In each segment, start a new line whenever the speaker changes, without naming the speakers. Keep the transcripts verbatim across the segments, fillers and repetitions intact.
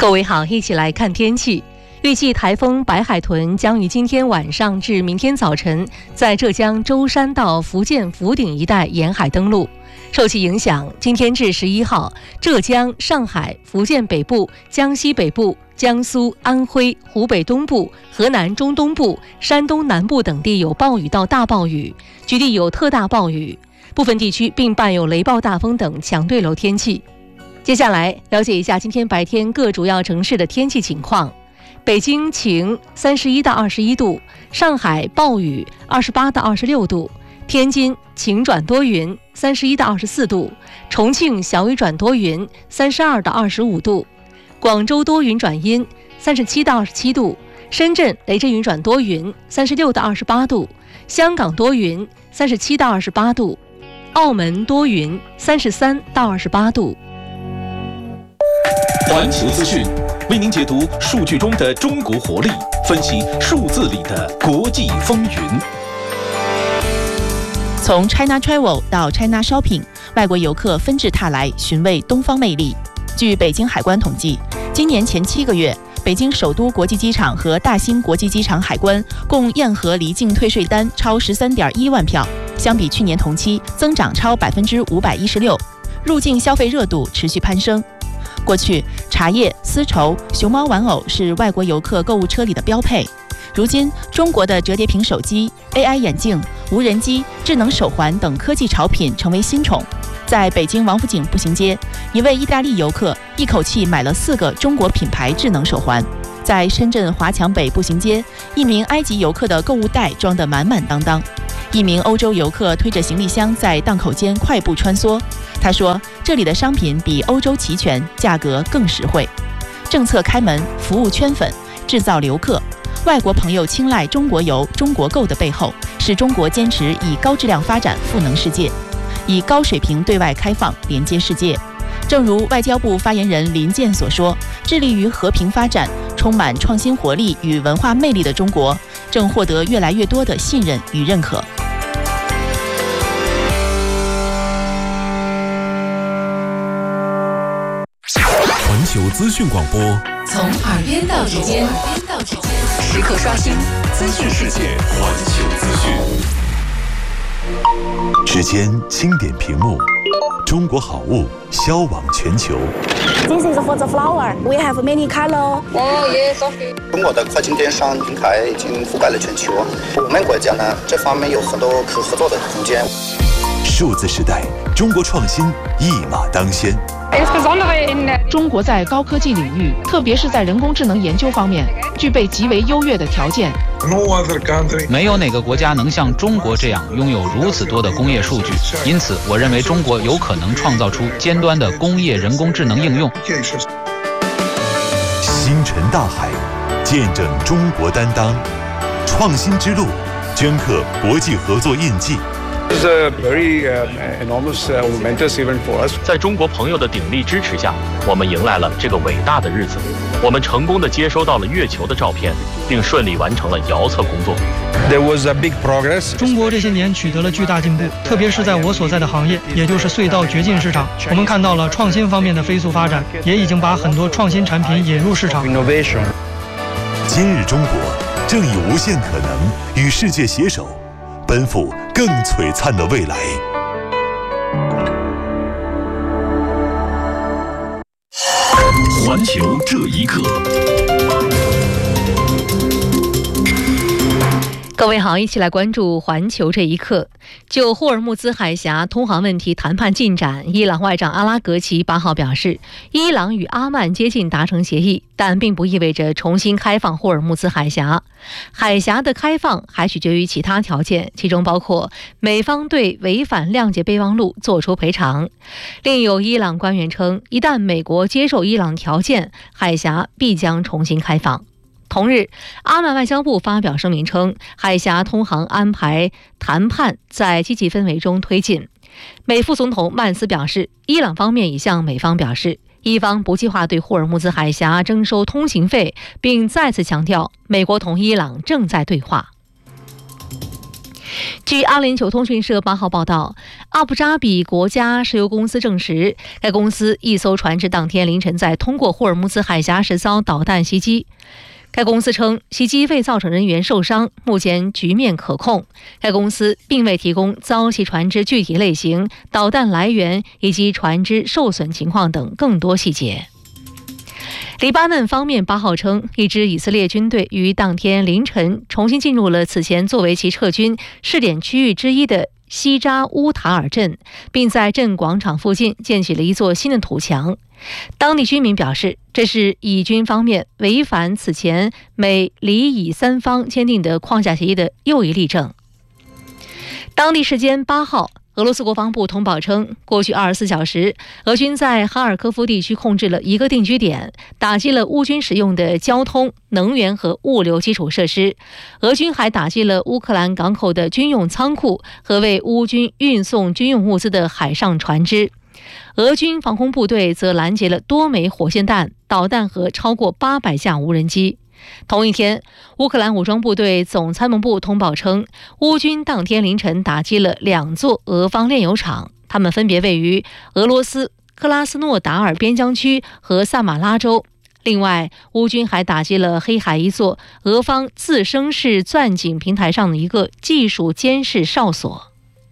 各位好，一起来看天气。预计台风白海豚将于今天晚上至明天早晨在浙江舟山到福建福鼎一带沿海登陆。受其影响，今天至十一号，浙江、上海、福建北部、江西北部、江苏、安徽、湖北东部、河南中东部、山东南部等地有暴雨到大暴雨，局地有特大暴雨，部分地区并伴有雷暴大风等强对流天气。接下来了解一下今天白天各主要城市的天气情况。北京晴，三十一到二十一度；上海暴雨，二十八到二十六度；天津晴转多云，三十一到二十四度；重庆小雨转多云，三十二到二十五度；广州多云转阴，三十七到二十七度；深圳雷阵雨转多云，三十六到二十八度；香港多云，三十七到二十八度；澳门多云，三十三到二十八度。
环球资讯为您解读数据中的中国活力，分析数字里的国际风云。
从 China Travel 到 China Shopping， 外国游客纷至沓来寻味东方魅力。据北京海关统计，今年前七个月，北京首都国际机场和大兴国际机场海关共验核离境退税单超十三点一万票，相比去年同期增长超百分之五百一十六，入境消费热度持续攀升。过去，茶叶、丝绸、熊猫玩偶是外国游客购物车里的标配。如今，中国的折叠屏手机、A I 眼镜、无人机、智能手环等科技潮品成为新宠。在北京王府井步行街，一位意大利游客一口气买了四个中国品牌智能手环。在深圳华强北步行街，一名埃及游客的购物袋装得满满当当。一名欧洲游客推着行李箱在档口间快步穿梭。他说，这里的商品比欧洲齐全，价格更实惠。政策开门，服务圈粉，制造留客。外国朋友青睐中国游、中国购的背后，是中国坚持以高质量发展赋能世界，以高水平对外开放连接世界。正如外交部发言人林健所说，致力于和平发展、充满创新活力与文化魅力的中国，正获得越来越多的信任与认可。
环球资讯广播，
从耳边到指尖，时刻刷新资讯世界。
环球资讯，
指尖轻点屏幕，中国好物销往全球。
This is for the flower. We have many color.
Oh yes, okay.
中国的跨境电商平台已经覆盖了全球，我们国家呢这方面有很多可合作的空间。
数字时代，中国创新一马当先。
中国在高科技领域，特别是在人工智能研究方面，具备极为优越的条件。
没有哪个国家能像中国这样拥有如此多的工业数据，因此我认为中国有可能创造出尖端的工业人工智能应用。
星辰大海，见证中国担当，创新之路，镌刻国际合作印记。
This is a very uh, enormous, uh, momentous event for us.
在中国朋友的鼎力支持下，我们迎来了这个伟大的日子。我们成功地接收到了月球的照片，并顺利完成了遥测工作。
There was a big progress.
中国这些年取得了巨大进步，特别是在我所在的行业，也就是隧道掘进市场，我们看到了创新方面的飞速发展，也已经把很多创新产品引入市场。
Innovation.
今日中国正以无限可能与世界携手，奔赴更璀璨的未来。
环球这一刻。
各位好，一起来关注环球这一刻。就霍尔木兹海峡通航问题谈判进展，伊朗外长阿拉格齐八号表示，伊朗与阿曼接近达成协议，但并不意味着重新开放霍尔木兹海峡。海峡的开放还取决于其他条件，其中包括美方对违反谅解备忘录作出赔偿。另有伊朗官员称，一旦美国接受伊朗条件，海峡必将重新开放。同日，阿曼外交部发表声明称，海峡通航安排谈判在积极氛围中推进。美副总统曼斯表示，伊朗方面已向美方表示，伊方不计划对霍尔木兹海峡征收通行费，并再次强调美国同伊朗正在对话。 据阿联酋通讯社八号报道，阿布扎比国家石油公司证实，该公司一艘船只当天凌晨在通过霍尔木兹海峡时遭导弹袭击。该公司称，袭击未造成人员受伤，目前局面可控。该公司并未提供遭袭船只具体类型、导弹来源以及船只受损情况等更多细节。黎巴嫩方面八号称，一支以色列军队于当天凌晨重新进入了此前作为其撤军试点区域之一的西扎乌塔尔镇，并在镇广场附近建起了一座新的土墙。当地居民表示，这是以军方面违反此前美黎以三方签订的框架协议的又一例证。当地时间八号，俄罗斯国防部通报称，过去二十四小时，俄军在哈尔科夫地区控制了一个定居点，打击了乌军使用的交通、能源和物流基础设施。俄军还打击了乌克兰港口的军用仓库和为乌军运送军用物资的海上船只。俄军防空部队则拦截了多枚火箭弹、导弹和超过八百架无人机。同一天，乌克兰武装部队总参谋部通报称，乌军当天凌晨打击了两座俄方炼油厂，它们分别位于俄罗斯克拉斯诺达尔边疆区和萨马拉州。另外，乌军还打击了黑海一座俄方自升式钻井平台上的一个技术监视哨所。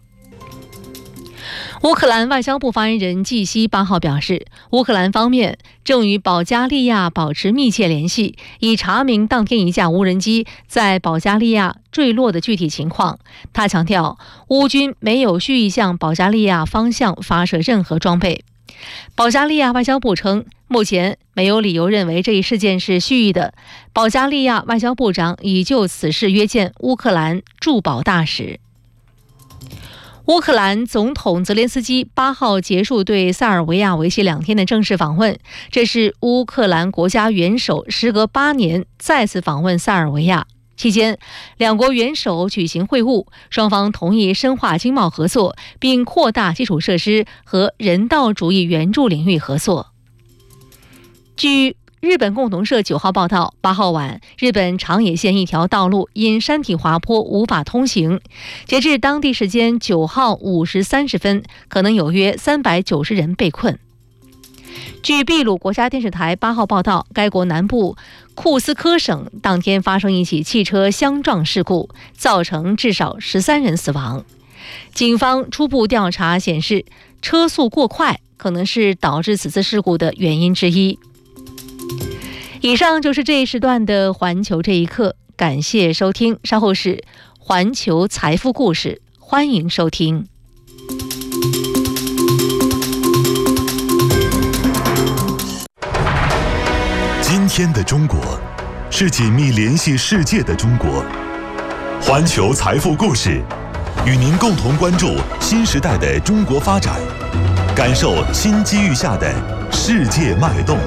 乌克兰外交部发言人季希八号表示，乌克兰方面正与保加利亚保持密切联系，以查明当天一架无人机在保加利亚坠落的具体情况。他强调，乌军没有蓄意向保加利亚方向发射任何装备。保加利亚外交部称，目前没有理由认为这一事件是蓄意的。保加利亚外交部长已就此事约见乌克兰驻保大使。乌克兰总统泽连斯基八号结束对塞尔维亚为期两天的正式访问，这是乌克兰国家元首时隔八年再次访问塞尔维亚。期间，两国元首举行会晤，双方同意深化经贸合作，并扩大基础设施和人道主义援助领域合作。据日本共同社九号报道，八号晚，日本长野县一条道路因山体滑坡无法通行。截至当地时间九号五时三十分，可能有约三百九十人被困。据秘鲁国家电视台八号报道，该国南部库斯科省当天发生一起汽车相撞事故，造成至少十三人死亡。警方初步调查显示，车速过快可能是导致此次事故的原因之一。以上就是这一时段的环球这一刻，感谢收听，稍后是环球财富故事，欢迎收听。
今天的中国是紧密联系世界的中国。环球财富故事与您共同关注新时代的中国发展，感受新机遇下的世界脉动。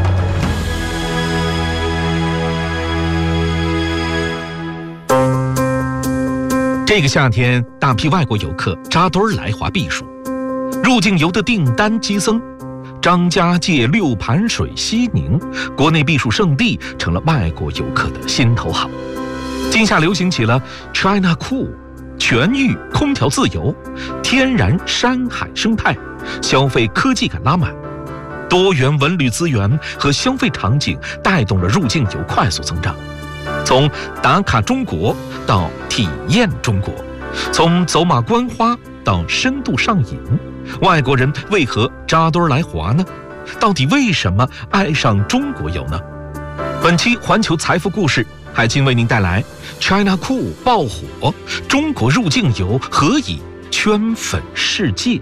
这个夏天，大批外国游客扎堆儿来华避暑，入境游的订单激增。张家界、六盘水、西宁，国内避暑胜地成了外国游客的心头好。今夏流行起了 China Cool， 全域空调自由，天然山海生态，消费科技感拉满，多元文旅资源和消费场景带动了入境游快速增长。从打卡中国到体验中国，从走马观花到深度上瘾，外国人为何扎堆来华呢？到底为什么爱上中国游呢？本期环球财富故事，海清为您带来 China Cool 爆火，中国入境游何以圈粉世界？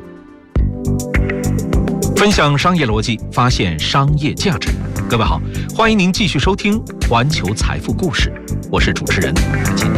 分享商业逻辑，发现商业价值。各位好，欢迎您继续收听环球财富故事，我是主持人海清。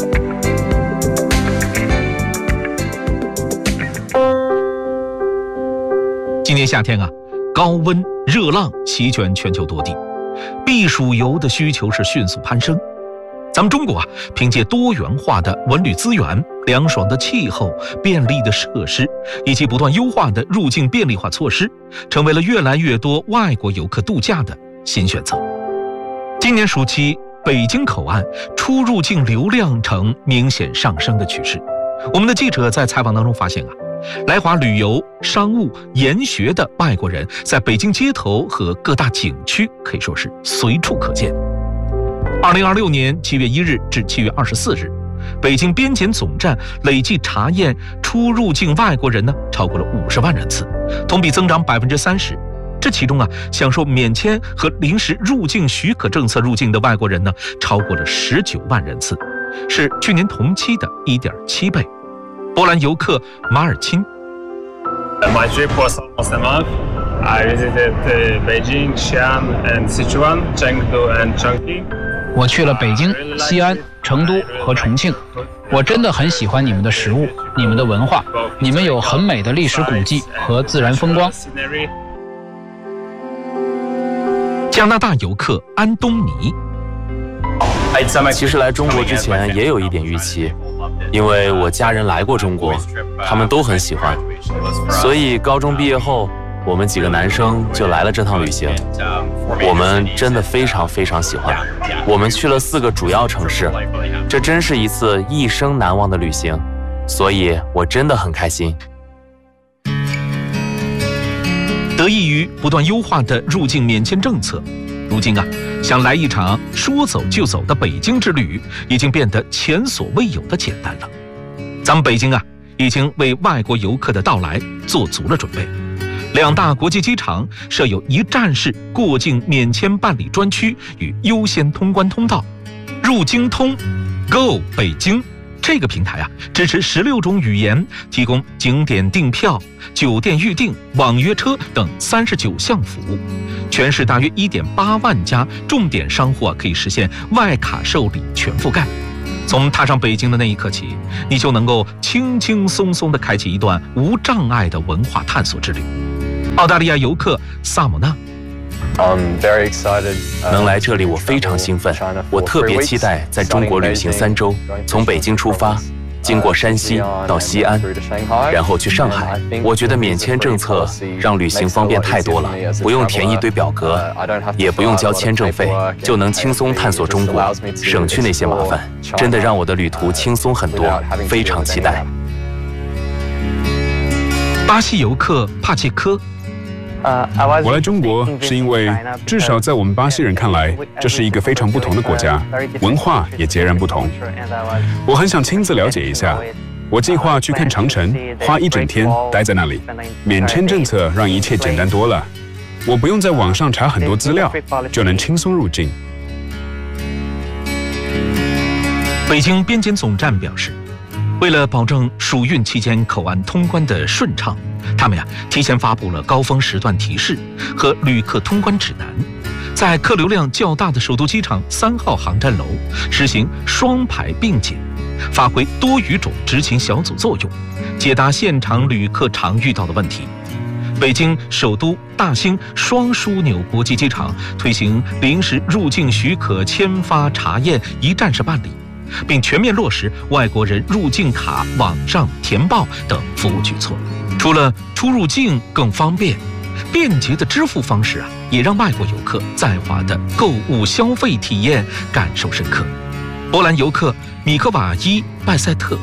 今年夏天啊，高温热浪席卷全球多地，避暑游的需求是迅速攀升。咱们中国啊，凭借多元化的文旅资源、凉爽的气候、便利的设施，以及不断优化的入境便利化措施，成为了越来越多外国游客度假的新选择。今年暑期， 北京口岸出入境流量呈明显上升的趋势。我们的记者在采访当中发现啊，来华旅游、商务、研学的外国人在北京街头和各大景区可以说是随处可见。二零二六年七月一日至七月二十四日，北京边检总站累计查验出入境外国人呢超过了五十万人次，同比增长百分之三十。这其中啊，享受免签和临时入境许可政策入境的外国人呢，超过了十九万人次，是去年同期的一点七倍。波兰游客马尔钦。
My trip was almost a month. I visited Beijing, Xi'an, and Sichuan, Chengdu, and Chongqing.
我去了北京、西安、成都和重庆，我真的很喜欢你们的食物、你们的文化，你们有很美的历史古迹和自然风光。
加拿大游客安东尼。
其实来中国之前也有一点预期，因为我家人来过中国，他们都很喜欢，所以高中毕业后，我们几个男生就来了这趟旅行。我们真的非常非常喜欢，我们去了四个主要城市，这真是一次一生难忘的旅行，所以我真的很开心。
得益于不断优化的入境免签政策，如今啊，想来一场说走就走的北京之旅，已经变得前所未有的简单了。咱们北京啊，已经为外国游客的到来做足了准备。两大国际机场设有一站式过境免签办理专区与优先通关通道。入京通 Go 北京这个平台啊，支持十六种语言，提供景点订票、酒店预订、网约车等三十九项服务。全市大约一点八万家重点商户啊，可以实现外卡受理全覆盖。从踏上北京的那一刻起，你就能够轻轻松松地开启一段无障碍的文化探索之旅。澳大利亚游客萨姆纳。
能来这里我非常兴奋，我特别期待在中国旅行三周，从北京出发，经过山西到西安，然后去上海。我觉得免签政策让旅行方便太多了，不用填一堆表格，也不用交签证费，就能轻松探索中国，省去那些麻烦，真的让我的旅途轻松很多，非常期待。
巴西游客帕切科。
我来中国是因为，至少在我们巴西人看来，这是一个非常不同的国家，文化也截然不同。我很想亲自了解一下。我计划去看长城，花一整天待在那里。免签政策让一切简单多了，我不用在网上查很多资料，就能轻松入境。
北京边检总站表示，为了保证暑运期间口岸通关的顺畅，他们呀提前发布了高峰时段提示和旅客通关指南，在客流量较大的首都机场三号航站楼实行双排并检，发挥多语种执勤小组作用，解答现场旅客常遇到的问题。北京首都大兴双枢纽国际机场推行临时入境许可签发查验一站式办理，并全面落实外国人入境卡网上填报等服务举措。除了出入境更方便，便捷的支付方式啊，也让外国游客在华的购物消费体验感受深刻。波兰游客米科瓦伊拜塞特。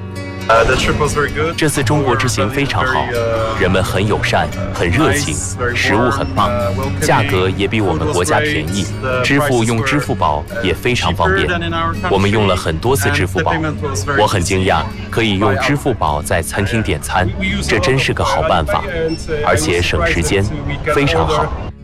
这次中国之行非常好，人们很友善，很热情，食物很棒，价格也比我们国家便宜，支付用支付宝也非常方便。我们用了很多次支付宝，我很惊讶可以用支付宝在餐厅点餐，这真是个好办法，而且省时间，非常好。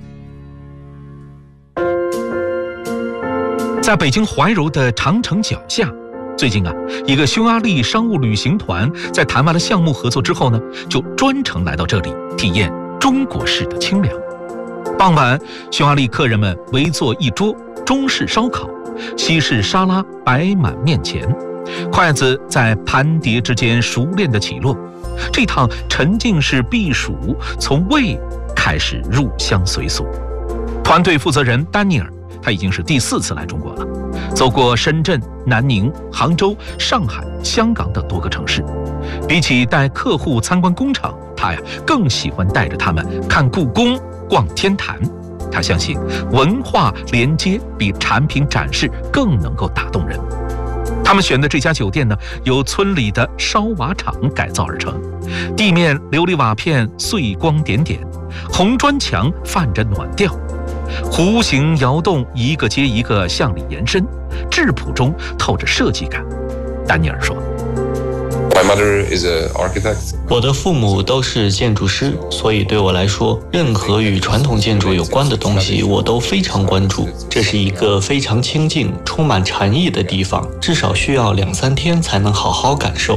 在北京怀柔的长城脚下，最近啊，一个匈牙利商务旅行团在谈完了项目合作之后呢，就专程来到这里体验中国式的清凉。傍晚，匈牙利客人们围坐一桌中式烧烤，西式沙拉摆满面前，筷子在盘碟之间熟练地起落。这趟沉浸式避暑从味开始入乡随俗。团队负责人丹尼尔，他已经是第四次来中国了，走过深圳、南宁、杭州、上海、香港等多个城市。比起带客户参观工厂，他呀更喜欢带着他们看故宫、逛天坛。 他相信文化连接比产品展示更能够打动人。他们选的这家酒店呢，由村里的烧瓦厂改造而成，地面琉璃瓦片碎光点点，红砖墙泛着暖调，弧形窑洞一个接一个向里延伸，质朴中透着设计感。丹尼尔说，
我的父母都是建筑师，所以对我来说，任何与传统建筑有关的东西我都非常关注。这是一个非常清静、充满禅意的地方，至少需要两三天才能好好感受。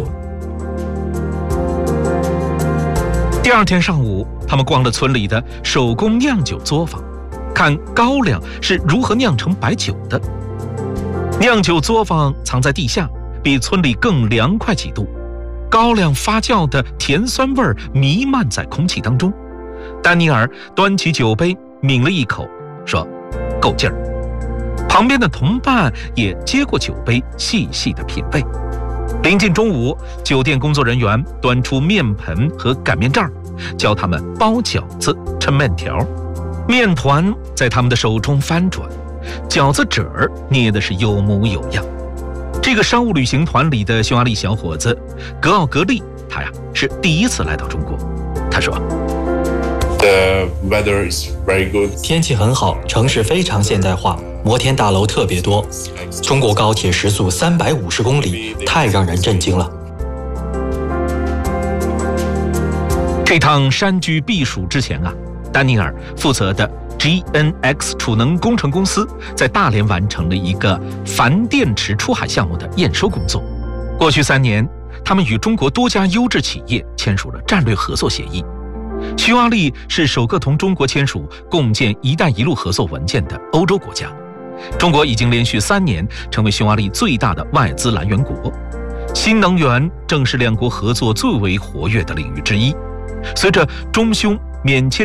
第二天上午，他们逛了村里的手工酿酒作坊，看高粱是如何酿成白酒的。酿酒作坊藏在地下，比村里更凉快几度。高粱发酵的甜酸味儿弥漫在空气当中。丹尼尔端起酒杯抿了一口，说：“够劲儿。”旁边的同伴也接过酒杯，细细的品味。临近中午，酒店工作人员端出面盆和擀面杖，教他们包饺子、抻面条。面团在他们的手中翻转，饺子褶儿捏的是有模有样。这个商务旅行团里的匈牙利小伙子格奥格利，他呀是第一次来到中国。他说
The weather is very good.
天气很好，城市非常现代化，摩天大楼特别多。中国高铁时速三百五十公里，太让人震惊了。
这趟山居避暑之前啊，丹尼尔负责的 G N X 储能工程公司在大连完成了一个钒电池出海项目的验收工作。过去三年，他们与中国多家优质企业签署了战略合作协议。匈牙利是首个同中国签署共建“一带一路”合作文件的欧洲国家。中国已经连续三年成为匈牙利最大的外资来源国。新能源正是两国合作最为活跃的领域之一。随着中匈免签